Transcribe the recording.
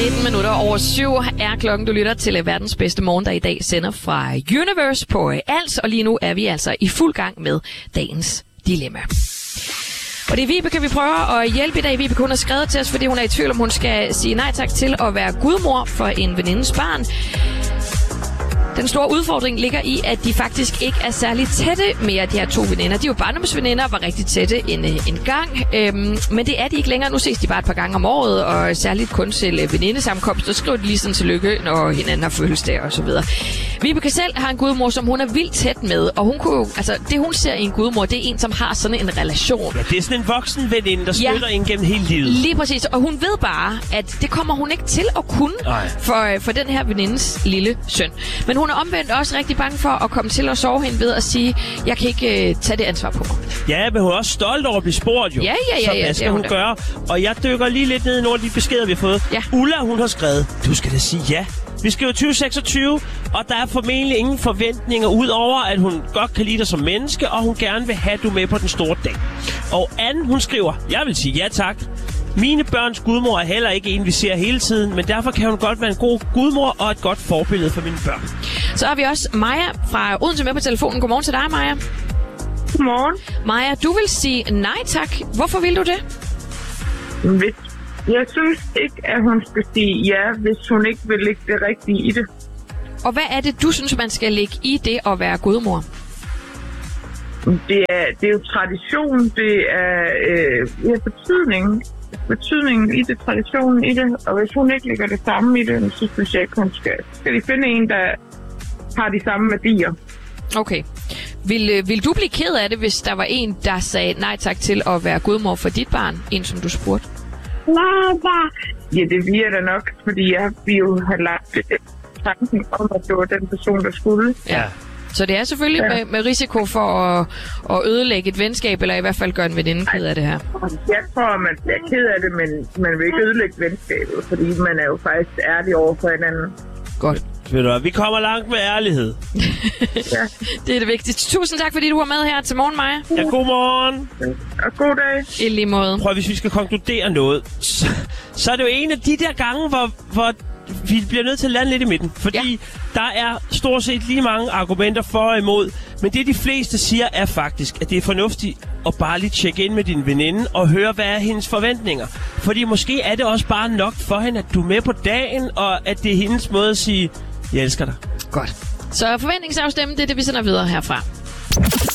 7 er klokken. Du lytter til verdens bedste morgen, der i dag sender fra Universe på Als. Og lige nu er vi altså i fuld gang med dagens dilemma. Og det er Vibeke, vi prøver at hjælpe i dag. Vibeke, hun har skrevet til os, fordi hun er i tvivl om, hun skal sige nej tak til at være gudmor for en venindes barn. Den store udfordring ligger i, at de faktisk ikke er særlig tætte mere, de her to veninder. De er jo barndomsveninder og var rigtig tætte en gang, men det er de ikke længere. Nu ses de bare et par gange om året, og særligt kun til venindesammenkomst, og skriver de lige sådan tillykke, når hinanden har fødselsdag og så videre. Vibeke selv har en gudmor, som hun er vildt tæt med, og hun kunne, altså det hun ser i en gudmor, det er en, som har sådan en relation. Ja, det er sådan en voksen veninde, der støtter en gennem hele livet. Lige præcis, og hun ved bare, at det kommer hun ikke til at kunne for den her venindes lille søn. Men hun er omvendt også rigtig bange for at komme til at sove hende ved at sige, jeg kan ikke tage det ansvar på mig. Ja, men hun er også stolt over at blive spurgt jo. Ja. Så hvad skal hun gøre? Og jeg dykker lige lidt ned i nogle af de beskeder, vi har fået. Ja. Ulla, hun har skrevet, du skal da sige ja. Vi skriver 2026, og der er formentlig ingen forventninger ud over, at hun godt kan lide dig som menneske, og hun gerne vil have du med på den store dag. Og Anne, hun skriver, jeg vil sige ja tak. Mine børns gudmor er heller ikke en, vi ser hele tiden, men derfor kan hun godt være en god gudmor og et godt forbillede for mine børn. Så har vi også Maja fra Odense med på telefonen. Godmorgen til dig, Maja. Godmorgen. Maja, du vil sige nej tak. Hvorfor vil du det? Jeg synes ikke, at hun skal sige ja, hvis hun ikke vil lægge det rigtige i det. Og hvad er det, du synes, man skal lægge i det at være gudmor? Det er jo tradition, det er betydningen i det, traditionen i det. Og hvis hun ikke lægger det samme i det, så synes jeg ikke, hun skal de finde en, der har de samme værdier. Okay. Vil du blive ked af det, hvis der var en, der sagde nej tak til at være gudmor for dit barn? En, som du spurgte? Ja, det bliver da nok, fordi jeg ville jo have lagt tanken om, at det var den person, der skulle. Ja. Så det er selvfølgelig med risiko for at ødelægge et venskab, eller i hvert fald gøre en veninde ked af det her. Jeg tror, man bliver ked af det, men man vil ikke ødelægge venskabet, fordi man er jo faktisk ærlig over for hinanden. Godt. Ved du hvad, vi kommer langt med ærlighed. Ja. Det er det vigtigste. Tusind tak, fordi du var med her til morgen, Maja. Ja, god morgen. Og god dag. I lige måde. Prøv, hvis vi skal konkludere noget, så er det jo en af de der gange, hvor vi bliver nødt til at lande lidt i midten. Fordi der er stort set lige mange argumenter for og imod. Men det, de fleste siger, er faktisk, at det er fornuftigt at bare lige tjekke ind med din veninde og høre, hvad er hendes forventninger. Fordi måske er det også bare nok for hende, at du er med på dagen, og at det er hendes måde at sige, jeg elsker dig. Godt. Så forventningsafstemmen, det er det, vi sender videre herfra.